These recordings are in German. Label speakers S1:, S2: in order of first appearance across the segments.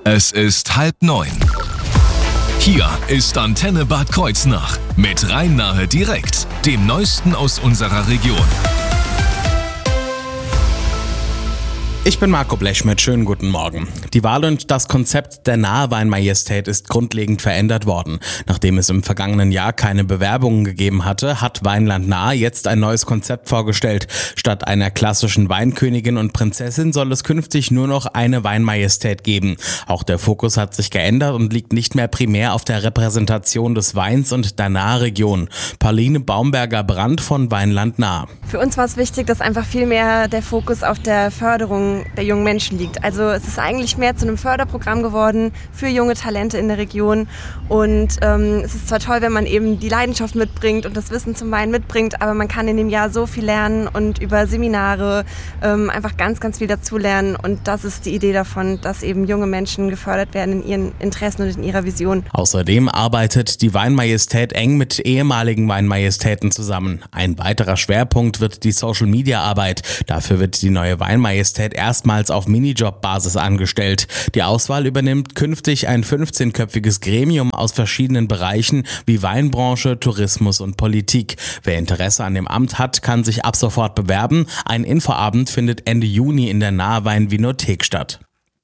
S1: Es ist 8:30. Hier ist Antenne Bad Kreuznach mit Rhein-Nahe direkt, dem Neuesten aus unserer Region.
S2: Ich bin Marco Blechschmidt, schönen guten Morgen. Die Wahl und das Konzept der Nahe Weinmajestät ist grundlegend verändert worden. Nachdem es im vergangenen Jahr keine Bewerbungen gegeben hatte, hat Weinland Nahe jetzt ein neues Konzept vorgestellt. Statt einer klassischen Weinkönigin und Prinzessin soll es künftig nur noch eine Weinmajestät geben. Auch der Fokus hat sich geändert und liegt nicht mehr primär auf der Repräsentation des Weins und der Nahe-Region. Pauline Baumberger-Brandt von Weinland Nahe.
S3: Für uns war es wichtig, dass einfach viel mehr der Fokus auf der Förderung der jungen Menschen liegt. Also es ist eigentlich mehr zu einem Förderprogramm geworden für junge Talente in der Region und es ist zwar toll, wenn man eben die Leidenschaft mitbringt und das Wissen zum Wein mitbringt, aber man kann in dem Jahr so viel lernen und über Seminare einfach ganz, ganz viel dazulernen und das ist die Idee davon, dass eben junge Menschen gefördert werden in ihren Interessen und in ihrer Vision.
S2: Außerdem arbeitet die Weinmajestät eng mit ehemaligen Weinmajestäten zusammen. Ein weiterer Schwerpunkt wird die Social-Media-Arbeit. Dafür wird die neue Weinmajestät erstmals auf Minijob-Basis angestellt. Die Auswahl übernimmt künftig ein 15-köpfiges Gremium aus verschiedenen Bereichen wie Weinbranche, Tourismus und Politik. Wer Interesse an dem Amt hat, kann sich ab sofort bewerben. Ein Infoabend findet Ende Juni in der Nahe-Wein-Vinothek statt.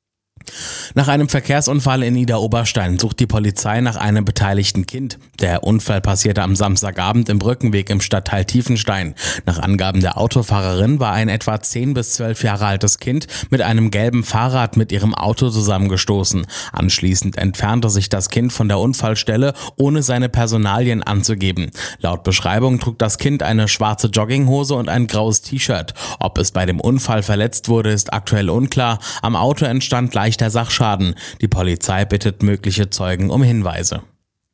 S2: Nach einem Verkehrsunfall in Idar-Oberstein sucht die Polizei nach einem beteiligten Kind. Der Unfall passierte am Samstagabend im Brückenweg im Stadtteil Tiefenstein. Nach Angaben der Autofahrerin war ein etwa 10 bis 12 Jahre altes Kind mit einem gelben Fahrrad mit ihrem Auto zusammengestoßen. Anschließend entfernte sich das Kind von der Unfallstelle, ohne seine Personalien anzugeben. Laut Beschreibung trug das Kind eine schwarze Jogginghose und ein graues T-Shirt. Ob es bei dem Unfall verletzt wurde, ist aktuell unklar. Am Auto entstand leichter Sachschaden. Die Polizei bittet mögliche Zeugen um Hinweise.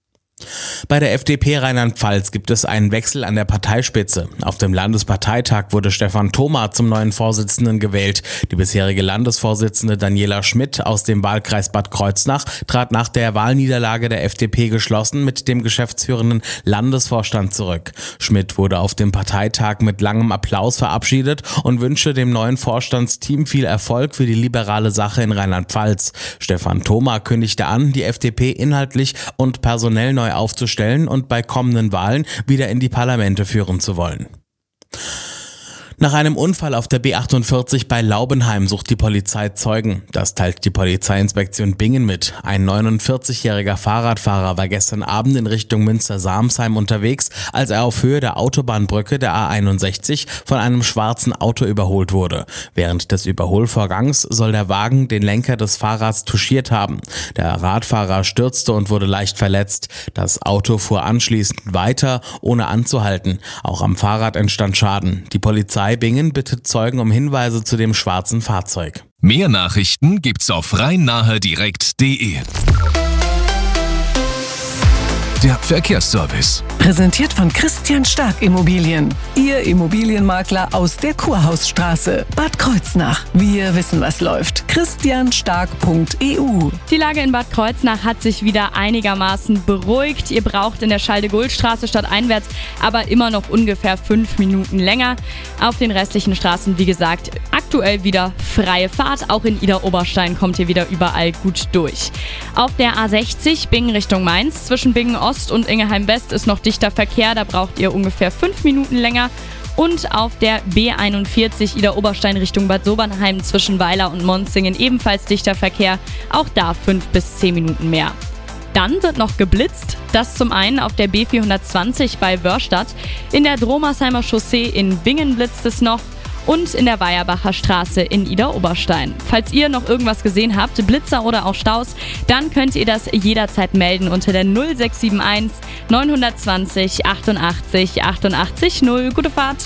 S2: Bei der FDP Rheinland-Pfalz gibt es einen Wechsel an der Parteispitze. Auf dem Landesparteitag wurde Stefan Thoma zum neuen Vorsitzenden gewählt. Die bisherige Landesvorsitzende Daniela Schmidt aus dem Wahlkreis Bad Kreuznach trat nach der Wahlniederlage der FDP geschlossen mit dem geschäftsführenden Landesvorstand zurück. Schmidt wurde auf dem Parteitag mit langem Applaus verabschiedet und wünschte dem neuen Vorstandsteam viel Erfolg für die liberale Sache in Rheinland-Pfalz. Stefan Thoma kündigte an, die FDP inhaltlich und personell neu aufzustellen und bei kommenden Wahlen wieder in die Parlamente führen zu wollen. Nach einem Unfall auf der B48 bei Laubenheim sucht die Polizei Zeugen. Das teilt die Polizeiinspektion Bingen mit. Ein 49-jähriger Fahrradfahrer war gestern Abend in Richtung Münster-Samsheim unterwegs, als er auf Höhe der Autobahnbrücke der A61 von einem schwarzen Auto überholt wurde. Während des Überholvorgangs soll der Wagen den Lenker des Fahrrads touchiert haben. Der Radfahrer stürzte und wurde leicht verletzt. Das Auto fuhr anschließend weiter, ohne anzuhalten. Auch am Fahrrad entstand Schaden. Die Polizei Bingen bittet Zeugen um Hinweise zu dem schwarzen Fahrzeug.
S1: Mehr Nachrichten gibt's auf rhein-nahe-direkt.de. Der Verkehrsservice.
S4: Präsentiert von Christian Stark Immobilien. Ihr Immobilienmakler aus der Kurhausstraße. Bad Kreuznach. Wir wissen, was läuft. christianstark.eu.
S5: Die Lage in Bad Kreuznach hat sich wieder einigermaßen beruhigt. Ihr braucht in der Schalde-Guld-Straße stadteinwärts aber immer noch ungefähr 5 Minuten länger. Auf den restlichen Straßen, wie gesagt, aktuell wieder freie Fahrt. Auch in Idar-Oberstein kommt ihr wieder überall gut durch. Auf der A60 Bingen Richtung Mainz zwischen Bingen Ost und Ingelheim West ist noch dichter Verkehr, da braucht ihr ungefähr 5 Minuten länger. Und auf der B41 Idar-Oberstein Richtung Bad Sobernheim zwischen Weiler und Monzingen ebenfalls dichter Verkehr, auch da 5 bis 10 Minuten mehr. Dann wird noch geblitzt, das zum einen auf der B420 bei Wörstadt, in der Dromersheimer Chaussee in Bingen blitzt es noch und in der Weierbacher Straße in Idar-Oberstein. Falls ihr noch irgendwas gesehen habt, Blitzer oder auch Staus, dann könnt ihr das jederzeit melden unter der 0671 920 88 88 0. Gute Fahrt!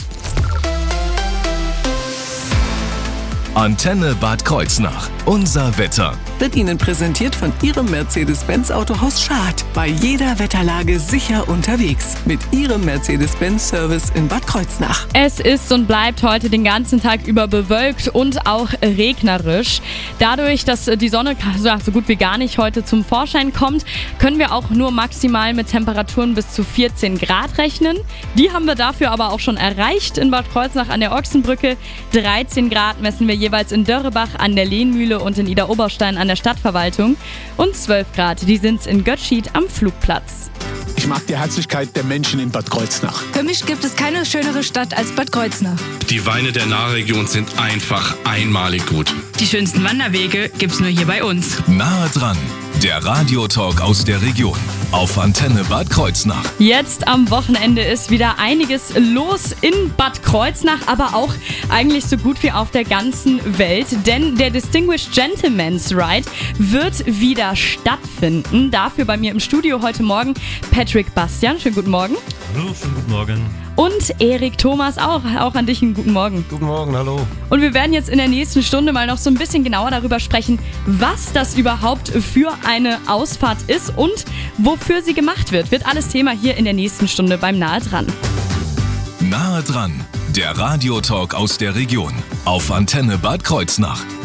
S1: Antenne Bad Kreuznach. Unser Wetter.
S4: Wird Ihnen präsentiert von Ihrem Mercedes-Benz Autohaus Schad. Bei jeder Wetterlage sicher unterwegs. Mit Ihrem Mercedes-Benz-Service in Bad Kreuznach.
S5: Es ist und bleibt heute den ganzen Tag über bewölkt und auch regnerisch. Dadurch, dass die Sonne so gut wie gar nicht heute zum Vorschein kommt, können wir auch nur maximal mit Temperaturen bis zu 14 Grad rechnen. Die haben wir dafür aber auch schon erreicht in Bad Kreuznach an der Ochsenbrücke. 13 Grad messen wir jeweils in Dörrebach an der Lehnmühle und in Idar-Oberstein an der Stadtverwaltung. Und 12 Grad, die sind's in Götschid am Flugplatz.
S6: Ich mag die Herzlichkeit der Menschen in Bad Kreuznach.
S7: Für mich gibt es keine schönere Stadt als Bad Kreuznach.
S8: Die Weine der Nahregion sind einfach einmalig gut.
S9: Die schönsten Wanderwege gibt's nur hier bei uns.
S1: Nahe dran, der Radiotalk aus der Region auf Antenne Bad Kreuznach.
S5: Jetzt am Wochenende ist wieder einiges los in Bad Kreuznach, aber auch eigentlich so gut wie auf der ganzen Welt, denn der Distinguished Gentleman's Ride wird wieder stattfinden. Dafür bei mir im Studio heute Morgen Patrick Bastian. Schönen guten Morgen.
S10: Hallo, schönen guten Morgen.
S5: Und Erik Thomas auch an dich einen guten Morgen.
S10: Guten Morgen, hallo.
S5: Und wir werden jetzt in der nächsten Stunde mal noch so ein bisschen genauer darüber sprechen, was das überhaupt für eine Ausfahrt ist und wofür sie gemacht wird. Wird alles Thema hier in der nächsten Stunde beim Nahe dran.
S1: Nahe dran, der Radiotalk aus der Region auf Antenne Bad Kreuznach.